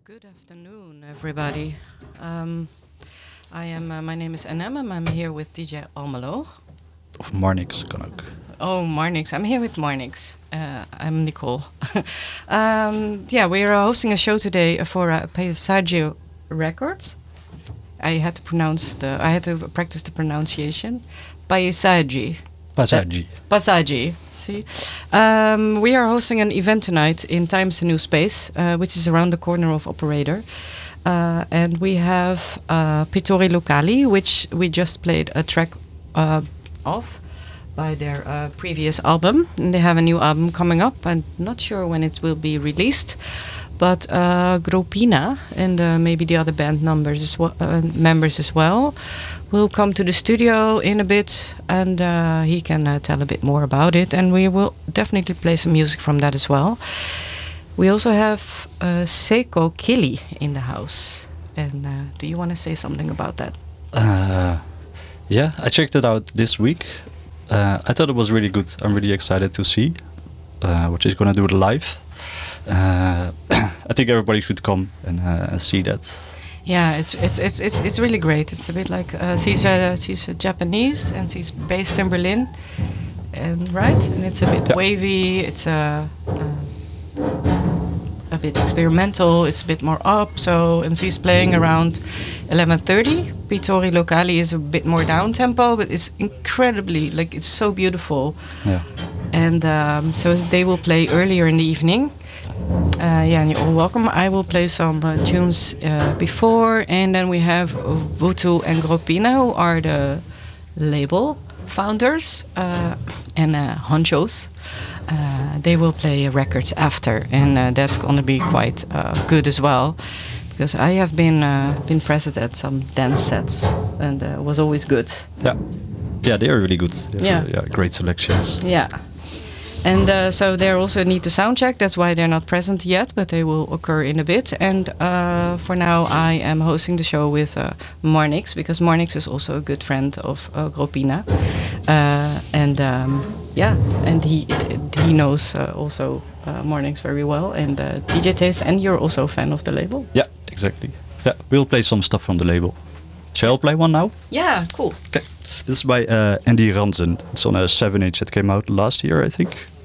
Good afternoon, everybody. My name is Anem, and I'm here with DJ Almelo. Of Marnix kan ook. Oh, Marnix. I'm here with Marnix. I'm Nicole. We are hosting a show today for Paisagio Records. I had to practice the pronunciation. Paisagi. Pasagi. See, we are hosting an event tonight in Times the New Space, which is around the corner of Operator, and we have Pittori Locali, which we just played a track of by their previous album. And they have a new album coming up. I'm not sure when it will be released, but Gropina and maybe the other band members as well will come to the studio in a bit, and he can tell a bit more about it, and we will definitely play some music from that as well. We also have Seiko Kili in the house, and do you want to say something about that? Yeah, I checked it out this week. I thought it was really good. I'm really excited to see what she's gonna do live. I think everybody should come and see that. Yeah, it's really great. It's a bit like she's Japanese and she's based in Berlin, and it's a bit wavy. It's a bit experimental. It's a bit more up. And she's playing around 11:30. Pittori Locali is a bit more down tempo, but it's incredibly it's so beautiful. Yeah. And so they will play earlier in the evening. And you're all welcome. I will play some tunes before, and then we have Vutu and Gropina, who are the label founders and honchos. They will play records after, and that's going to be quite good as well, because I have been present at some dance sets, and it was always good. Yeah, they are really good. Yeah, great selections. Yeah. And so they also need to sound check. That's why they're not present yet, but they will occur in a bit. And for now, I am hosting the show with Marnix, because Marnix is also a good friend of Gropina. And he knows also Marnix very well, and DJ Taste, and you're also a fan of the label. Yeah, exactly. Yeah, we'll play some stuff from the label. Shall I play one now? Yeah, cool. Okay. This is by Andy Ranzen. It's on a 7-inch that came out last year, I think.